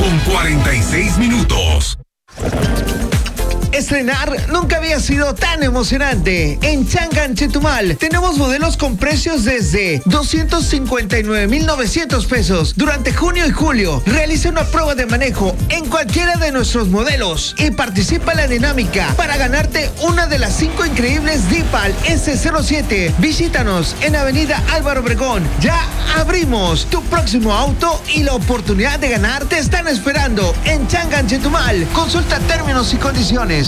8:46. Estrenar nunca había sido tan emocionante. En Changan, Chetumal, tenemos modelos con precios desde 259,900 pesos. Durante junio y julio, realiza una prueba de manejo en cualquiera de nuestros modelos y participa en la dinámica para ganarte una de las 5 increíbles DIPAL S07. Visítanos en Avenida Álvaro Obregón. Ya abrimos. Tu próximo auto y la oportunidad de ganar te están esperando en Changan, Chetumal. Consulta términos y condiciones.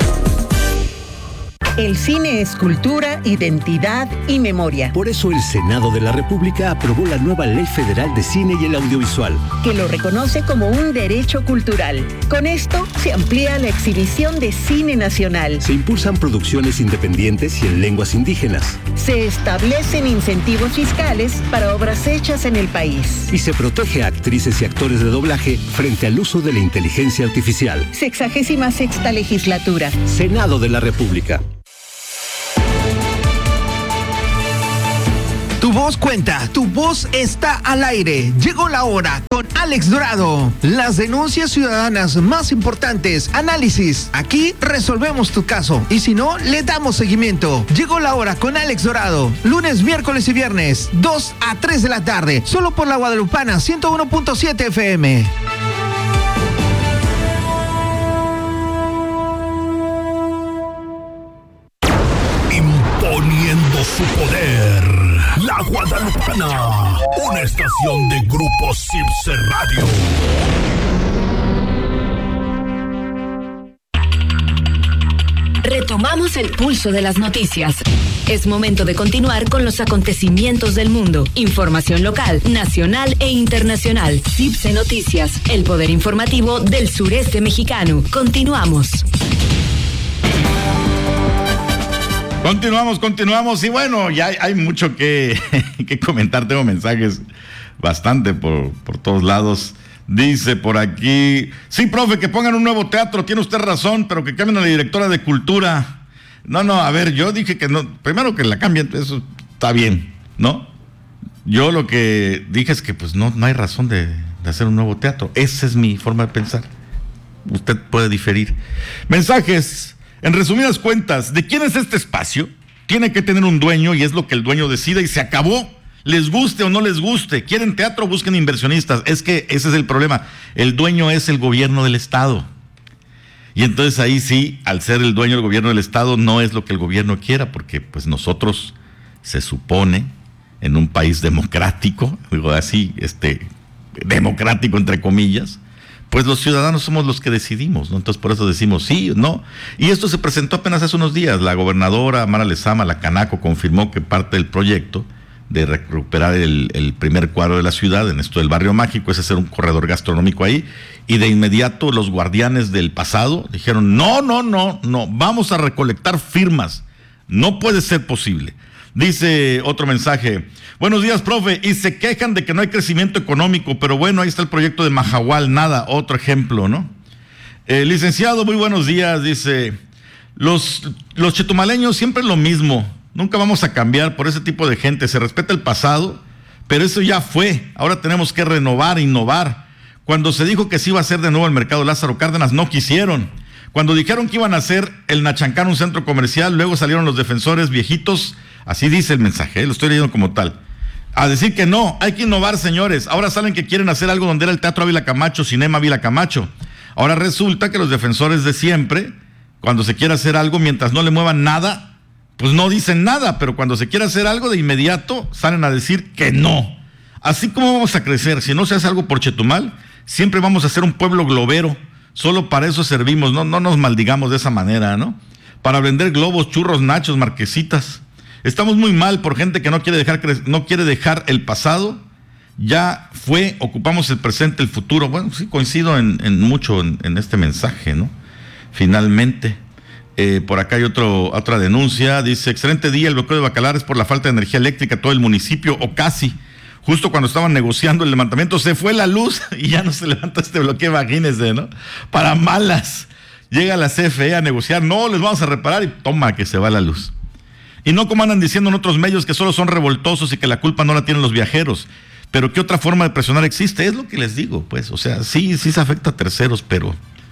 El cine es cultura, identidad y memoria. Por eso el Senado de la República aprobó la nueva Ley Federal de Cine y el Audiovisual, que lo reconoce como un derecho cultural. Con esto se amplía la exhibición de cine nacional. Se impulsan producciones independientes y en lenguas indígenas. Se establecen incentivos fiscales para obras hechas en el país. Y se protege a actrices y actores de doblaje frente al uso de la inteligencia artificial. 66ª Legislatura. Senado de la República. Tu voz cuenta, tu voz está al aire. Llegó la hora con Alex Dorado. Las denuncias ciudadanas más importantes, análisis. Aquí resolvemos tu caso y si no, le damos seguimiento. Llegó la hora con Alex Dorado. Lunes, miércoles y viernes, 2 a 3 de la tarde. Solo por la Guadalupana 101.7 FM. Imponiendo su poder. La Guadalupana, una estación de Grupo Cipse Radio. Retomamos el pulso de las noticias. Es momento de continuar con los acontecimientos del mundo. Información local, nacional e internacional. Cipse Noticias, el poder informativo del sureste mexicano. Continuamos. Continuamos y bueno, ya hay mucho que comentar, tengo mensajes bastante por todos lados. Dice por aquí, sí, profe, que pongan un nuevo teatro, tiene usted razón, pero que cambien a la directora de cultura. No, a ver, yo dije que no, primero que la cambien, eso está bien, ¿no? Yo lo que dije es que pues no hay razón de hacer un nuevo teatro, esa es mi forma de pensar. Usted puede diferir. Mensajes. En resumidas cuentas, ¿de quién es este espacio? Tiene que tener un dueño y es lo que el dueño decida y se acabó. Les guste o no les guste. ¿Quieren teatro? Busquen inversionistas. Es que ese es el problema. El dueño es el gobierno del Estado. Y entonces ahí sí, al ser el dueño del gobierno del Estado, no es lo que el gobierno quiera, porque pues nosotros, se supone, en un país democrático, digo así, democrático entre comillas, pues los ciudadanos somos los que decidimos, ¿no? Entonces por eso decimos sí, no. Y esto se presentó apenas hace unos días. La gobernadora Mara Lezama, la Canaco, confirmó que parte del proyecto de recuperar el primer cuadro de la ciudad, en esto del Barrio Mágico, es hacer un corredor gastronómico ahí. Y de inmediato los guardianes del pasado dijeron, no, vamos a recolectar firmas. No puede ser posible. Dice otro mensaje, buenos días, profe, y se quejan de que no hay crecimiento económico, pero bueno, ahí está el proyecto de Mahahual, nada, otro ejemplo, ¿no? Licenciado, muy buenos días, dice, los chetumaleños siempre es lo mismo, nunca vamos a cambiar por ese tipo de gente, se respeta el pasado, pero eso ya fue, ahora tenemos que renovar, innovar. Cuando se dijo que se iba a hacer de nuevo el mercado Lázaro Cárdenas, no quisieron. Cuando dijeron que iban a hacer el Nachancán un centro comercial, luego salieron los defensores viejitos. Así dice el mensaje, lo estoy leyendo como tal. A decir que no, hay que innovar, señores. Ahora salen que quieren hacer algo donde era el Teatro Ávila Camacho, Cinema Ávila Camacho. Ahora resulta que los defensores de siempre, cuando se quiere hacer algo, mientras no le muevan nada, pues no dicen nada, pero cuando se quiere hacer algo, de inmediato salen a decir que no. Así como vamos a crecer, si no se hace algo por Chetumal, siempre vamos a ser un pueblo globero. Solo para eso servimos, no nos maldigamos de esa manera, ¿no? Para vender globos, churros, nachos, marquesitas. Estamos muy mal por gente que no quiere dejar el pasado. Ya fue, ocupamos el presente, el futuro. Bueno, sí, coincido en mucho en este mensaje, ¿no? Finalmente, por acá hay otra denuncia. Dice, excelente día, el bloqueo de Bacalar es por la falta de energía eléctrica todo el municipio, o casi. Justo cuando estaban negociando el levantamiento, se fue la luz y ya no se levanta este bloqueo, imagínense, ¿no? Para malas. Llega la CFE a negociar, no, les vamos a reparar y toma que se va la luz. Y no como andan diciendo en otros medios que solo son revoltosos y que la culpa no la tienen los viajeros. Pero ¿qué otra forma de presionar existe? Es lo que les digo, pues, o sea, sí se afecta a terceros, pero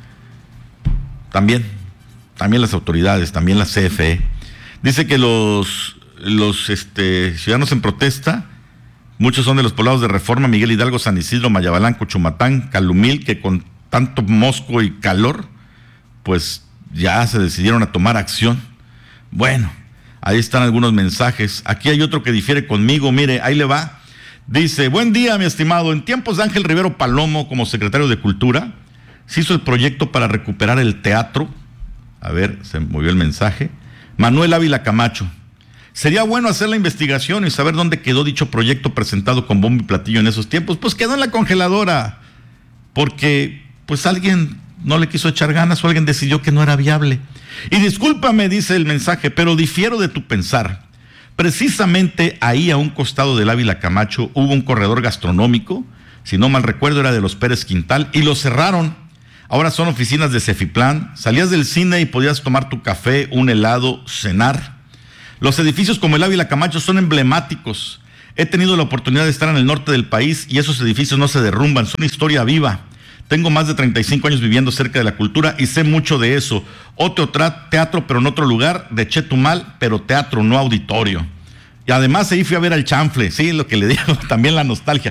también las autoridades, también la CFE. Dice que los ciudadanos en protesta, muchos son de los poblados de Reforma, Miguel Hidalgo, San Isidro, Mayabalanco, Chumatán, Calumil, que con tanto mosco y calor, pues ya se decidieron a tomar acción. Bueno, ahí están algunos mensajes. Aquí hay otro que difiere conmigo, mire, ahí le va. Dice, buen día, mi estimado. En tiempos de Ángel Rivero Palomo como secretario de Cultura, se hizo el proyecto para recuperar el teatro. A ver, se movió el mensaje. Manuel Ávila Camacho. Sería bueno hacer la investigación y saber dónde quedó dicho proyecto presentado con bombo y platillo en esos tiempos. Pues quedó en la congeladora, porque pues alguien no le quiso echar ganas o alguien decidió que no era viable. Y discúlpame, dice el mensaje, pero difiero de tu pensar. Precisamente ahí a un costado del Ávila Camacho hubo un corredor gastronómico, si no mal recuerdo era de los Pérez Quintal, y lo cerraron. Ahora son oficinas de Cefiplan, salías del cine y podías tomar tu café, un helado, cenar. Los edificios como el Ávila Camacho son emblemáticos. He tenido la oportunidad de estar en el norte del país y esos edificios no se derrumban, son historia viva. Tengo más de 35 años viviendo cerca de la cultura y sé mucho de eso. Otro teatro, pero en otro lugar, de Chetumal, pero teatro, no auditorio. Y además ahí fui a ver al chanfle, sí, lo que le digo, también la nostalgia.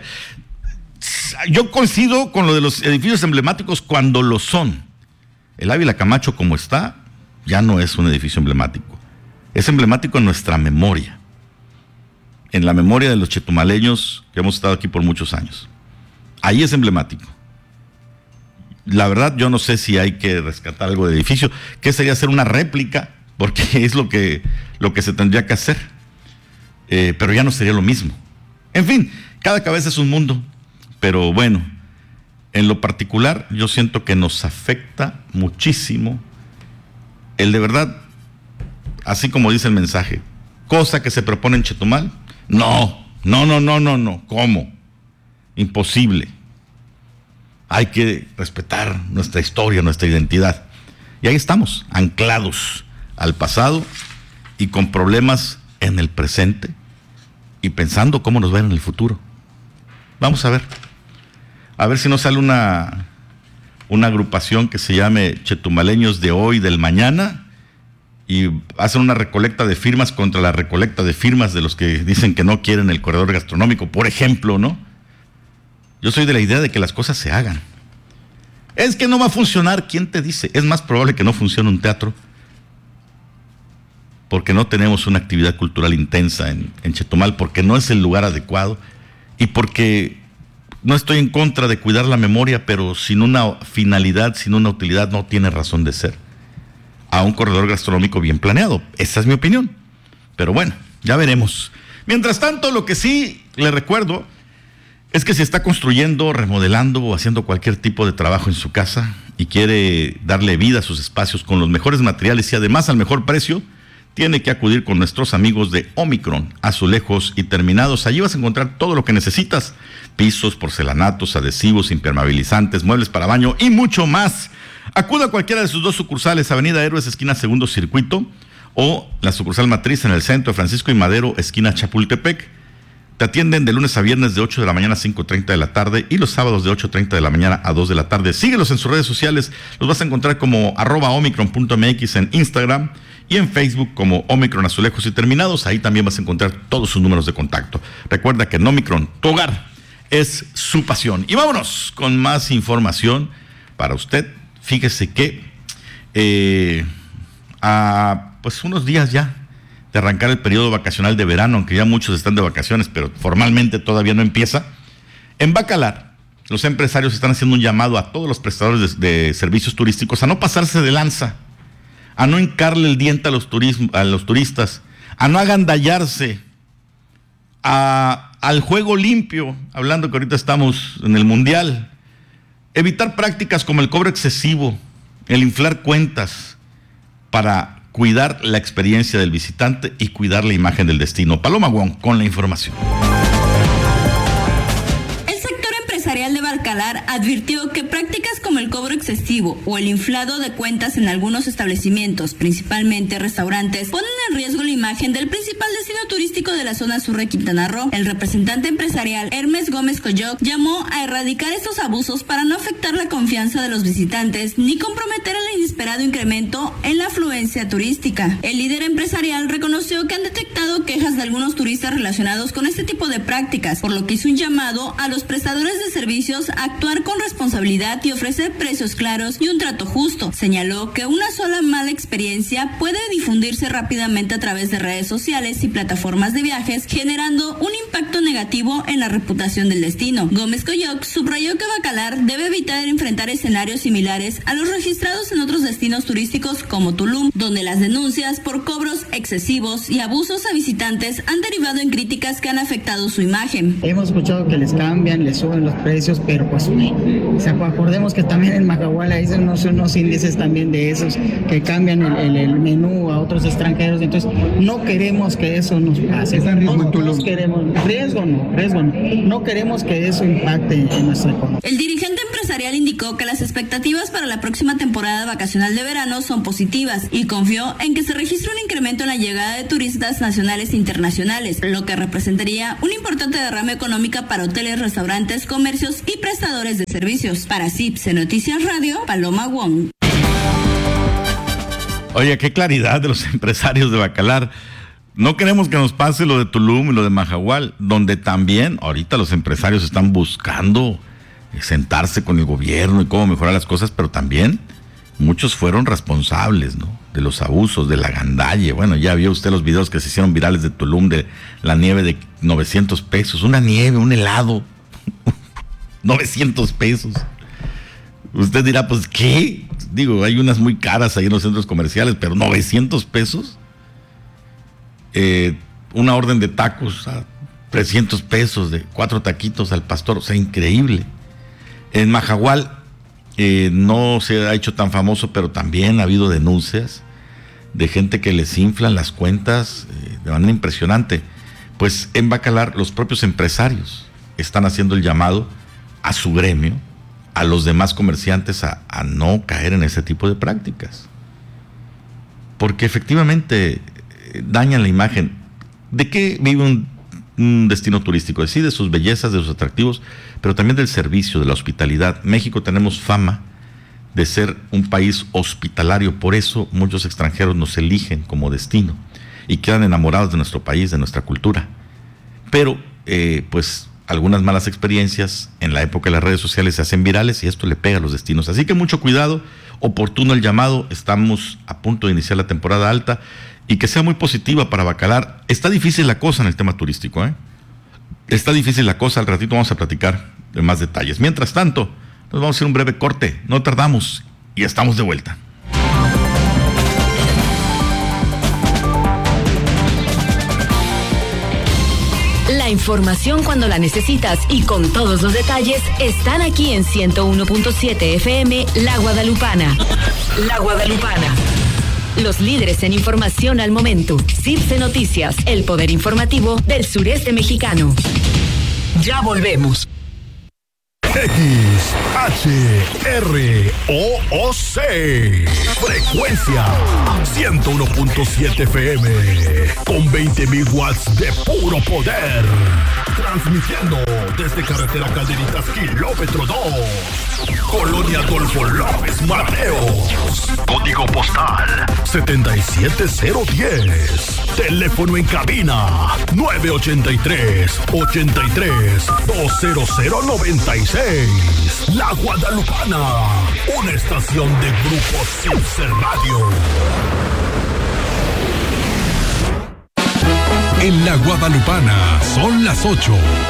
Yo coincido con lo de los edificios emblemáticos cuando lo son. El Ávila Camacho, como está, ya no es un edificio emblemático. Es emblemático en nuestra memoria. En la memoria de los chetumaleños que hemos estado aquí por muchos años. Ahí es emblemático. La verdad, yo no sé si hay que rescatar algo del edificio. ¿Qué sería hacer una réplica? Porque es lo que se tendría que hacer. Pero ya no sería lo mismo. En fin, cada cabeza es un mundo. Pero bueno, en lo particular, yo siento que nos afecta muchísimo el de verdad, así como dice el mensaje, cosa que se propone en Chetumal. No. ¿Cómo? Imposible. Hay que respetar nuestra historia, nuestra identidad. Y ahí estamos, anclados al pasado y con problemas en el presente y pensando cómo nos va a ir en el futuro. Vamos a ver si nos sale una agrupación que se llame Chetumaleños de Hoy, del Mañana, y hacen una recolecta de firmas contra la recolecta de firmas de los que dicen que no quieren el corredor gastronómico, por ejemplo, ¿no? Yo soy de la idea de que las cosas se hagan. Es que no va a funcionar, ¿quién te dice? Es más probable que no funcione un teatro porque no tenemos una actividad cultural intensa en Chetumal, porque no es el lugar adecuado y porque no estoy en contra de cuidar la memoria, pero sin una finalidad, sin una utilidad, no tiene razón de ser. A un corredor gastronómico bien planeado. Esa es mi opinión. Pero bueno, ya veremos. Mientras tanto, lo que sí le recuerdo es que si está construyendo, remodelando o haciendo cualquier tipo de trabajo en su casa y quiere darle vida a sus espacios con los mejores materiales y además al mejor precio, tiene que acudir con nuestros amigos de Omicron, Azulejos y Terminados. Allí vas a encontrar todo lo que necesitas: pisos, porcelanatos, adhesivos, impermeabilizantes, muebles para baño y mucho más. Acuda a cualquiera de sus dos sucursales, Avenida Héroes, esquina Segundo Circuito, o la sucursal matriz en el centro de Francisco y Madero, esquina Chapultepec. Te atienden de lunes a viernes de 8 de la mañana a 5:30 de la tarde y los sábados de 8:30 de la mañana a 2 de la tarde. Síguelos en sus redes sociales, los vas a encontrar como @omicron.mx en Instagram y en Facebook como Omicron Azulejos y Terminados. Ahí también vas a encontrar todos sus números de contacto. Recuerda que en Omicron, tu hogar es su pasión. Y vámonos con más información para usted. Fíjese que pues unos días ya de arrancar el periodo vacacional de verano, aunque ya muchos están de vacaciones, pero formalmente todavía no empieza. En Bacalar, los empresarios están haciendo un llamado a todos los prestadores de servicios turísticos a no pasarse de lanza, a no hincarle el diente a los turistas, a no agandallarse, al juego limpio, hablando que ahorita estamos en el Mundial. Evitar prácticas como el cobro excesivo, el inflar cuentas, para cuidar la experiencia del visitante y cuidar la imagen del destino. Paloma Wong con la información. El sector empresarial de Bacalar Bacalar advirtió que prácticas como el cobro excesivo o el inflado de cuentas en algunos establecimientos, principalmente restaurantes, ponen en riesgo la imagen del principal destino turístico de la zona sur de Quintana Roo. El representante empresarial Hermes Gómez Coyoc llamó a erradicar estos abusos para no afectar la confianza de los visitantes ni comprometer el inesperado incremento en la afluencia turística. El líder empresarial reconoció que han detectado quejas de algunos turistas relacionados con este tipo de prácticas, por lo que hizo un llamado a los prestadores de servicios a actuar con responsabilidad y ofrecer precios claros y un trato justo. Señaló que una sola mala experiencia puede difundirse rápidamente a través de redes sociales y plataformas de viajes, generando un impacto negativo en la reputación del destino. Gómez Coyoc subrayó que Bacalar debe evitar enfrentar escenarios similares a los registrados en otros destinos turísticos como Tulum, donde las denuncias por cobros excesivos y abusos a visitantes han derivado en críticas que han afectado su imagen. Hemos escuchado que les cambian, les suben los precios, pero pues acordemos que también en Mahahual hay unos índices también de esos que cambian el menú a otros extranjeros, entonces no queremos que eso nos pase. Riesgo no queremos que eso impacte en nuestra economía. El dirigente empresarial indicó que las expectativas para la próxima temporada vacacional de verano son positivas y confió en que se registre un incremento en la llegada de turistas nacionales e internacionales, lo que representaría una importante derrama económica para hoteles, restaurantes, comercios y prestadores de servicios. Para CIPSE Noticias Radio, Paloma Wong. Oye, qué claridad de los empresarios de Bacalar. No queremos que nos pase lo de Tulum y lo de Mahahual, donde también ahorita los empresarios están buscando sentarse con el gobierno y cómo mejorar las cosas, pero también muchos fueron responsables, ¿no?, de los abusos, de la gandalle. Bueno, ya vio usted los videos que se hicieron virales de Tulum, de la nieve de 900 pesos, una nieve, un helado, 900 pesos. Usted dirá, pues, ¿qué? Digo, hay unas muy caras ahí en los centros comerciales, pero 900 pesos. Una orden de tacos a 300 pesos, de 4 taquitos al pastor, o sea, increíble. En Mahahual no se ha hecho tan famoso, pero también ha habido denuncias de gente que les inflan las cuentas de manera impresionante. Pues en Bacalar los propios empresarios están haciendo el llamado a su gremio, a los demás comerciantes a no caer en ese tipo de prácticas, porque efectivamente dañan la imagen. ¿De qué vive un destino turístico? Sí, de sus bellezas, de sus atractivos, pero también del servicio, de la hospitalidad. México tenemos fama de ser un país hospitalario, por eso muchos extranjeros nos eligen como destino y quedan enamorados de nuestro país, de nuestra cultura. Pero pues algunas malas experiencias en la época de las redes sociales se hacen virales y esto le pega a los destinos. Así que mucho cuidado, oportuno el llamado. Estamos a punto de iniciar la temporada alta y que sea muy positiva para Bacalar. Está difícil la cosa en el tema turístico, Está difícil la cosa, al ratito vamos a platicar de más detalles. Mientras tanto, nos vamos a hacer un breve corte, no tardamos y estamos de vuelta. La información cuando la necesitas y con todos los detalles están aquí en 101.7 FM La Guadalupana. La Guadalupana. Los líderes en información al momento. CIPSE Noticias, el poder informativo del sureste mexicano. Ya volvemos. XHROOC. Frecuencia 101.7 FM. Con 20.000 watts de puro poder. Transmitiendo desde carretera Calderitas, kilómetro 2. Colonia Adolfo López Mateos. Código postal 77010. Teléfono en cabina 983-83-20096. La Guadalupana, una estación de Grupo CIPSE Radio. En La Guadalupana son las 8.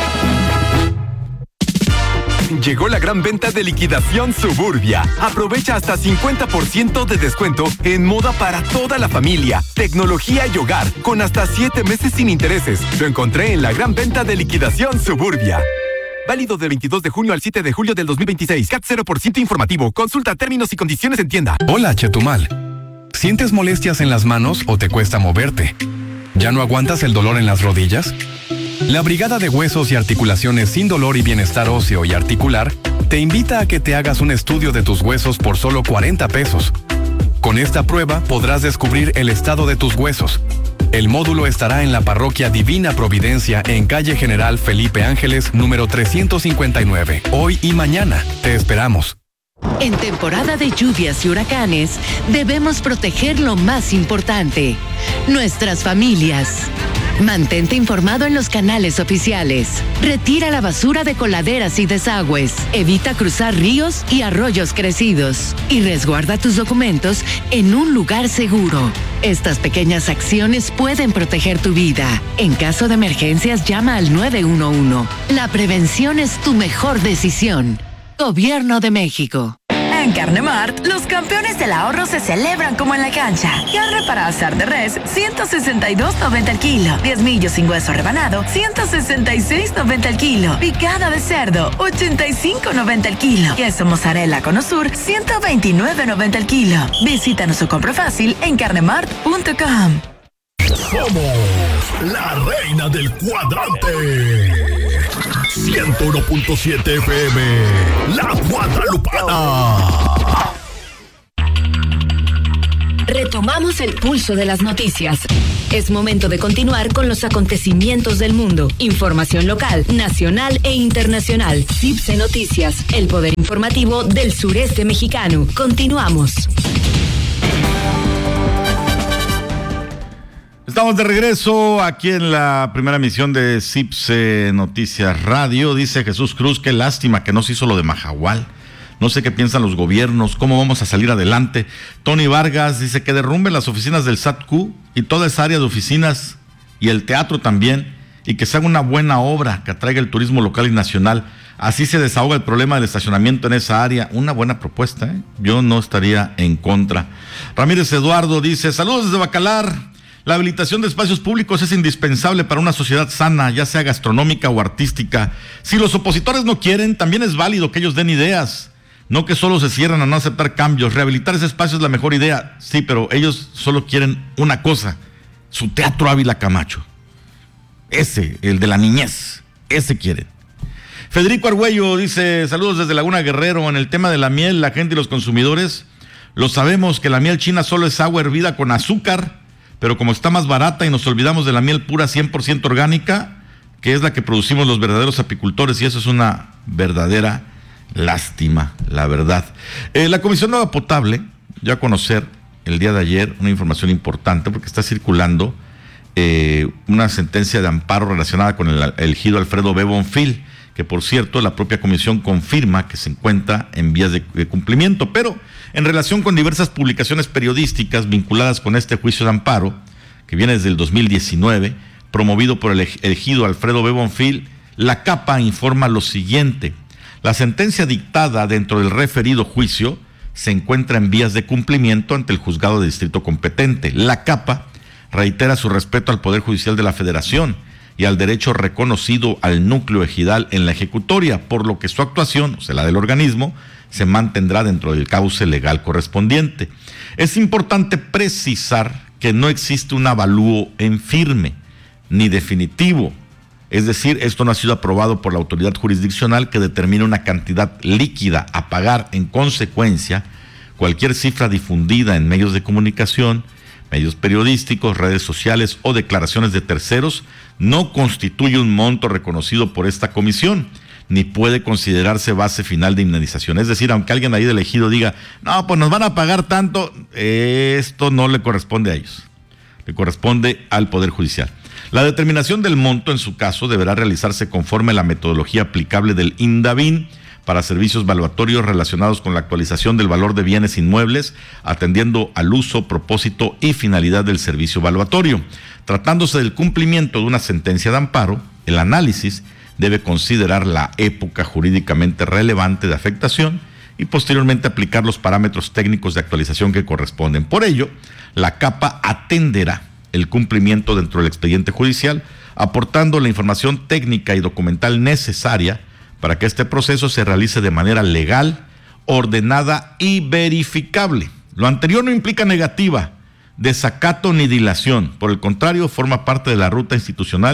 Llegó la gran venta de liquidación Suburbia. Aprovecha hasta 50% de descuento en moda para toda la familia, tecnología y hogar, con hasta 7 meses sin intereses. Lo encontré en la gran venta de liquidación Suburbia. Válido del 22 de junio al 7 de julio del 2026. CAT 0% informativo. Consulta términos y condiciones en tienda. Hola, Chetumal. ¿Sientes molestias en las manos o te cuesta moverte? ¿Ya no aguantas el dolor en las rodillas? La Brigada de Huesos y Articulaciones Sin Dolor y Bienestar Óseo y Articular te invita a que te hagas un estudio de tus huesos por solo 40 pesos. Con esta prueba podrás descubrir el estado de tus huesos. El módulo estará en la Parroquia Divina Providencia en calle General Felipe Ángeles, número 359, hoy y mañana. Te esperamos. En temporada de lluvias y huracanes, debemos proteger lo más importante, nuestras familias. Mantente informado en los canales oficiales. Retira la basura de coladeras y desagües. Evita cruzar ríos y arroyos crecidos. Y resguarda tus documentos en un lugar seguro. Estas pequeñas acciones pueden proteger tu vida. En caso de emergencias, llama al 911. La prevención es tu mejor decisión. Gobierno de México. En Carne Mart, los campeones del ahorro se celebran como en la cancha. Carne para asar de res, $162.90 el kilo. Diezmillo sin hueso rebanado, $166.90 el kilo. Picada de cerdo, $85.90 el kilo. Queso mozzarella con Osur, $129.90 el kilo. Visítanos o compra fácil en carnemart.com. Somos la reina del cuadrante. 101.7 FM, La Guadalupana. Retomamos el pulso de las noticias. Es momento de continuar con los acontecimientos del mundo. Información local, nacional e internacional. CIPSE Noticias, el poder informativo del sureste mexicano. Continuamos. Estamos de regreso aquí en la primera emisión de CIPSE Noticias Radio. Dice Jesús Cruz, qué lástima que no se hizo lo de Mahahual. No sé qué piensan los gobiernos, cómo vamos a salir adelante. Tony Vargas dice que derrumben las oficinas del SATQ y toda esa área de oficinas y el teatro también, y que se haga una buena obra que atraiga el turismo local y nacional. Así se desahoga el problema del estacionamiento en esa área. Una buena propuesta, ¿eh? Yo no estaría en contra. Ramírez Eduardo dice, saludos desde Bacalar. La habilitación de espacios públicos es indispensable para una sociedad sana, ya sea gastronómica o artística. Si los opositores no quieren, también es válido que ellos den ideas, no que solo se cierran a no aceptar cambios. Rehabilitar ese espacio es la mejor idea, sí, pero ellos solo quieren una cosa, su Teatro Ávila Camacho. Ese, el de la niñez, ese quieren. Federico Argüello dice, saludos desde Laguna Guerrero. En el tema de la miel, la gente y los consumidores, lo sabemos que la miel china solo es agua hervida con azúcar, pero como está más barata y nos olvidamos de la miel pura 100% orgánica, que es la que producimos los verdaderos apicultores, y eso es una verdadera lástima, la verdad. La Comisión de Agua Potable dio a conocer el día de ayer una información importante, porque está circulando una sentencia de amparo relacionada con el ejido Alfredo B. Bonfil, que por cierto la propia comisión confirma que se encuentra en vías de cumplimiento, pero en relación con diversas publicaciones periodísticas vinculadas con este juicio de amparo, que viene desde el 2019, promovido por el ejido Alfredo B. Bonfil, la CAPA informa lo siguiente: la sentencia dictada dentro del referido juicio se encuentra en vías de cumplimiento ante el juzgado de distrito competente. La CAPA reitera su respeto al Poder Judicial de la Federación y al derecho reconocido al núcleo ejidal en la ejecutoria, por lo que su actuación, o sea, la del organismo, se mantendrá dentro del cauce legal correspondiente. Es importante precisar que no existe un avalúo en firme ni definitivo, es decir, esto no ha sido aprobado por la autoridad jurisdiccional que determina una cantidad líquida a pagar. En consecuencia, cualquier cifra difundida en medios de comunicación, medios periodísticos, redes sociales o declaraciones de terceros no constituye un monto reconocido por esta comisión, ni puede considerarse base final de indemnización. Es decir, aunque alguien ahí del ejido diga, no, pues nos van a pagar tanto, esto no le corresponde a ellos, le corresponde al Poder Judicial. La determinación del monto, en su caso, deberá realizarse conforme a la metodología aplicable del INDABIN para servicios valuatorios relacionados con la actualización del valor de bienes inmuebles, atendiendo al uso, propósito y finalidad del servicio valuatorio. Tratándose del cumplimiento de una sentencia de amparo, el análisis debe considerar la época jurídicamente relevante de afectación y posteriormente aplicar los parámetros técnicos de actualización que corresponden. Por ello, la CAPA atenderá el cumplimiento dentro del expediente judicial, aportando la información técnica y documental necesaria para que este proceso se realice de manera legal, ordenada y verificable. Lo anterior no implica negativa, desacato ni dilación. Por el contrario, forma parte de la ruta institucional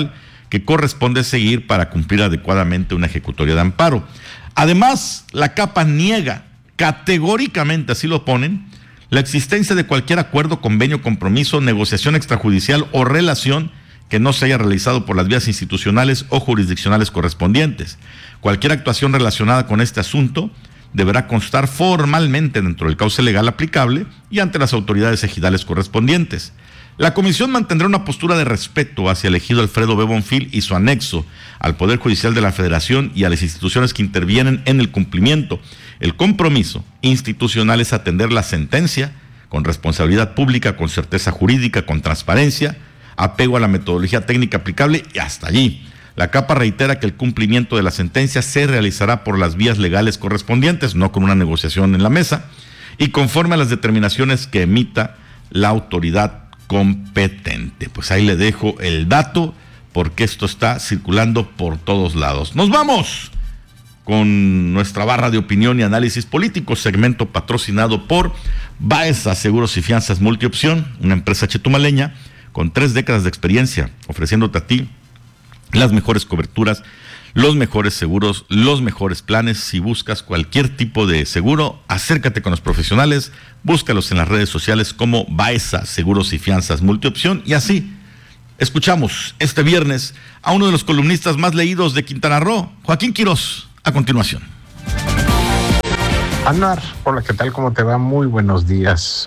que corresponde seguir para cumplir adecuadamente una ejecutoria de amparo. Además, la CAPA niega categóricamente, así lo ponen, la existencia de cualquier acuerdo, convenio, compromiso, negociación extrajudicial o relación que no se haya realizado por las vías institucionales o jurisdiccionales correspondientes. Cualquier actuación relacionada con este asunto deberá constar formalmente dentro del cauce legal aplicable y ante las autoridades ejidales correspondientes. La comisión mantendrá una postura de respeto hacia el ejido Alfredo B. Bonfil y su anexo al Poder Judicial de la Federación y a las instituciones que intervienen en el cumplimiento. El compromiso institucional es atender la sentencia con responsabilidad pública, con certeza jurídica, con transparencia, apego a la metodología técnica aplicable y hasta allí. La CAPA reitera que el cumplimiento de la sentencia se realizará por las vías legales correspondientes, no con una negociación en la mesa, y conforme a las determinaciones que emita la autoridad competente. Pues ahí le dejo el dato, porque esto está circulando por todos lados. Nos vamos con nuestra barra de opinión y análisis político, segmento patrocinado por Baeza Seguros y Fianzas Multiopción, una empresa chetumaleña con 3 décadas de experiencia, ofreciéndote a ti las mejores coberturas, los mejores seguros, los mejores planes. Si buscas cualquier tipo de seguro, acércate con los profesionales, búscalos en las redes sociales como Baeza Seguros y Fianzas Multiopción. Y así, escuchamos este viernes a uno de los columnistas más leídos de Quintana Roo, Joaquín Quirós, a continuación. Anuar, hola, ¿qué tal? ¿Cómo te va? Muy buenos días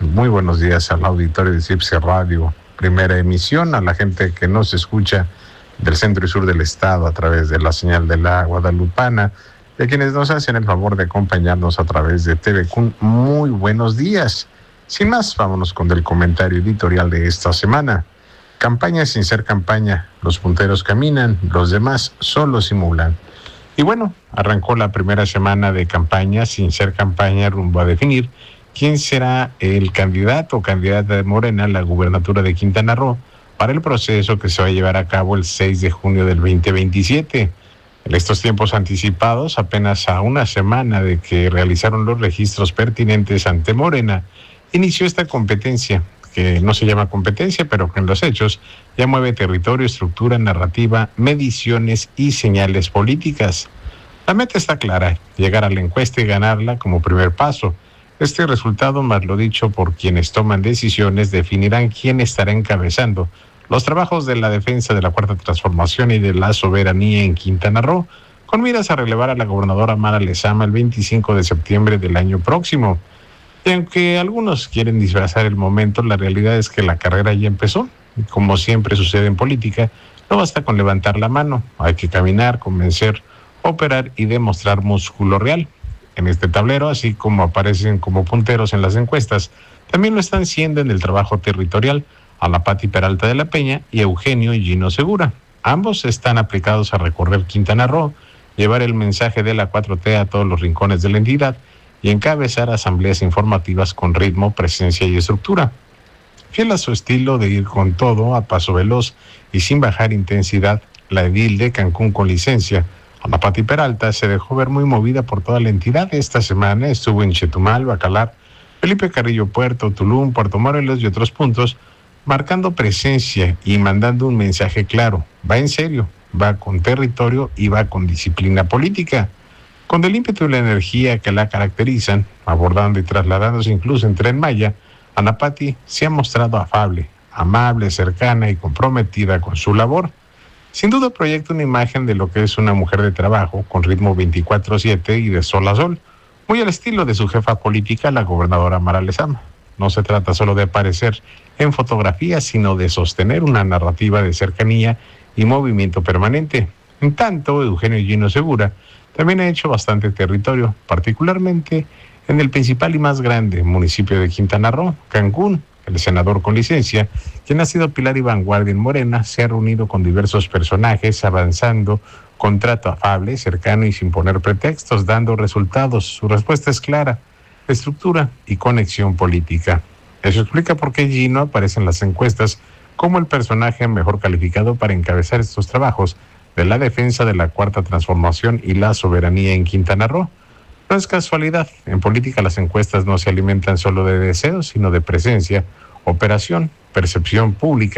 al auditorio de CIPSE Radio, primera emisión, a la gente que nos escucha del centro y sur del estado a través de la señal de la Guadalupana, y a quienes nos hacen el favor de acompañarnos a través de TVCUN. Muy buenos días. Sin más, vámonos con el comentario editorial de esta semana. Campaña sin ser campaña, los punteros caminan, los demás solo simulan. Y bueno, arrancó la primera semana de campaña sin ser campaña rumbo a definir quién será el candidato o candidata de Morena a la gubernatura de Quintana Roo para el proceso que se va a llevar a cabo el 6 de junio del 2027. En estos tiempos anticipados, apenas a una semana de que realizaron los registros pertinentes ante Morena, inició esta competencia, que no se llama competencia, pero que en los hechos ya mueve territorio, estructura, narrativa, mediciones y señales políticas. La meta está clara, llegar a la encuesta y ganarla como primer paso. Este resultado, más lo dicho por quienes toman decisiones, definirán quién estará encabezando los trabajos de la defensa de la Cuarta Transformación y de la soberanía en Quintana Roo, con miras a relevar a la gobernadora Mara Lezama el 25 de septiembre del año próximo. Y aunque algunos quieren disfrazar el momento, la realidad es que la carrera ya empezó. Y como siempre sucede en política, no basta con levantar la mano, hay que caminar, convencer, operar y demostrar músculo real. En este tablero, así como aparecen como punteros en las encuestas, también lo están siendo en el trabajo territorial Anapati Peralta de la Peña y Eugenio Gino Segura. Ambos están aplicados a recorrer Quintana Roo, llevar el mensaje de la 4T a todos los rincones de la entidad y encabezar asambleas informativas con ritmo, presencia y estructura. Fiel a su estilo de ir con todo, a paso veloz y sin bajar intensidad, la edil de Cancún con licencia, Anapati Peralta, se dejó ver muy movida por toda la entidad. Esta semana estuvo en Chetumal, Bacalar, Felipe Carrillo Puerto, Tulum, Puerto Morelos y otros puntos, marcando presencia y mandando un mensaje claro. Va en serio, va con territorio y va con disciplina política. Con el ímpetu y la energía que la caracterizan, abordando y trasladándose incluso en Tren Maya, Anapati se ha mostrado afable, amable, cercana y comprometida con su labor. Sin duda proyecta una imagen de lo que es una mujer de trabajo, con ritmo 24/7 y de sol a sol, muy al estilo de su jefa política, la gobernadora Mara Lezama. No se trata solo de aparecer en fotografías, sino de sostener una narrativa de cercanía y movimiento permanente. En tanto, Eugenio Gino Segura también ha hecho bastante territorio, particularmente en el principal y más grande municipio de Quintana Roo, Cancún. El senador con licencia, quien ha sido pilar y vanguardia en Morena, se ha reunido con diversos personajes, avanzando con trato afable, cercano y sin poner pretextos, dando resultados. Su respuesta es clara: estructura y conexión política. Eso explica por qué Gino aparece en las encuestas como el personaje mejor calificado para encabezar estos trabajos de la defensa de la Cuarta Transformación y la soberanía en Quintana Roo. No es casualidad, en política las encuestas no se alimentan solo de deseos, sino de presencia, operación, percepción pública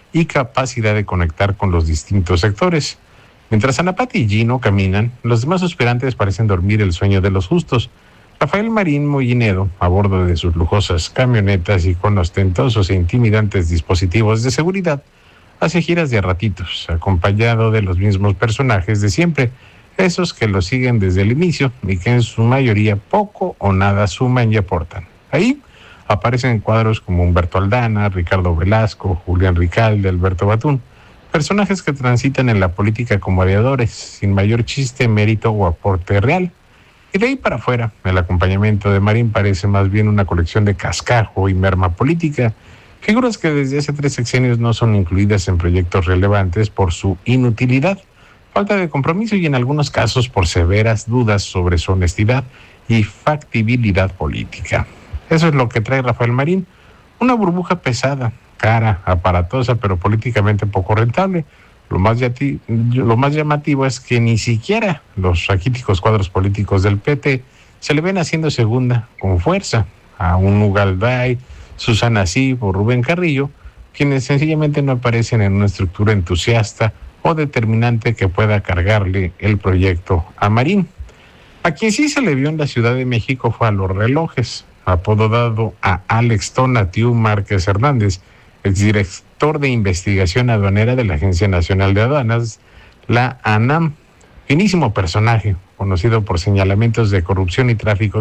y capacidad de conectar con los distintos sectores. Mientras Ana Pati y Gino caminan, los demás aspirantes parecen dormir el sueño de los justos. Rafael Marín Mollinedo, a bordo de sus lujosas camionetas y con ostentosos e intimidantes dispositivos de seguridad, hace giras de a ratitos, acompañado de los mismos personajes de siempre, esos que lo siguen desde el inicio y que en su mayoría poco o nada suman y aportan. Ahí aparecen cuadros como Humberto Aldana, Ricardo Velasco, Julián Ricalde, Alberto Batún, personajes que transitan en la política como aviadores, sin mayor chiste, mérito o aporte real. Y de ahí para afuera, el acompañamiento de Marín parece más bien una colección de cascajo y merma política, figuras que desde hace 3 sexenios no son incluidas en proyectos relevantes por su inutilidad, falta de compromiso y en algunos casos por severas dudas sobre su honestidad y factibilidad política. Eso es lo que trae Rafael Marín, una burbuja pesada, cara, aparatosa, pero políticamente poco rentable. Lo más llamativo es que ni siquiera los raquíticos cuadros políticos del PT se le ven haciendo segunda con fuerza a un Ugalday, Susana Sib o Rubén Carrillo, quienes sencillamente no aparecen en una estructura entusiasta o determinante que pueda cargarle el proyecto a Marín. A quien sí se le vio en la Ciudad de México fue a los relojes, apodo dado a Alex Tonatiu Márquez Hernández, exdirector de investigación aduanera de la Agencia Nacional de Aduanas, la ANAM. Finísimo personaje, conocido por señalamientos de corrupción y tráfico